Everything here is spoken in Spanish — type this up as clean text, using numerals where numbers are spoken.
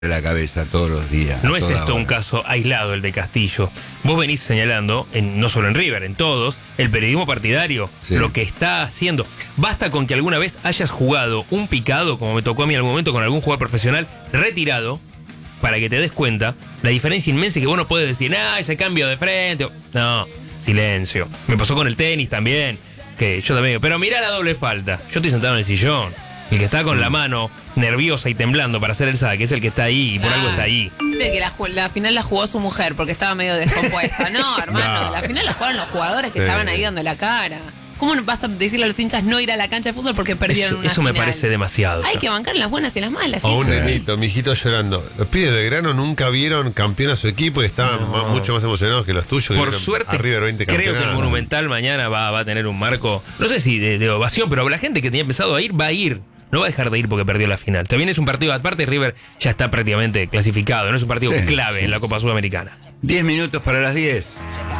de la cabeza todos los días. No es esto un caso aislado el de Castillo. Vos venís señalando, no solo en River, en todos, el periodismo partidario, sí, lo que está haciendo. Basta con que alguna vez hayas jugado un picado, como me tocó a mí en algún momento con algún jugador profesional retirado, para que te des cuenta la diferencia inmensa que vos no puedes decir, ese cambio de frente. No, silencio. Me pasó con el tenis también, que yo también digo, pero mirá la doble falta. Yo estoy sentado en el sillón. El que está con la mano nerviosa y temblando para hacer el saque es el que está ahí y por algo está ahí. Dice que la final la jugó su mujer porque estaba medio descompuesta. No, hermano, la final la jugaron los jugadores que estaban ahí dando la cara. ¿Cómo no vas a decirle a los hinchas no ir a la cancha de fútbol porque perdieron una Eso me final? parece demasiado. Hay que bancar las buenas y las malas. O un nenito, mi hijito llorando. Los pibes de Grano nunca vieron campeón a su equipo y estaban mucho más emocionados que los tuyos. Por que suerte, a River 20 creo que el Monumental mañana va a tener un marco, no sé si de ovación, pero la gente que tenía pensado a ir, va a ir. No va a dejar de ir porque perdió la final. También es un partido aparte, River ya está prácticamente clasificado. No es un partido clave en la Copa Sudamericana. 10 minutos para las 10.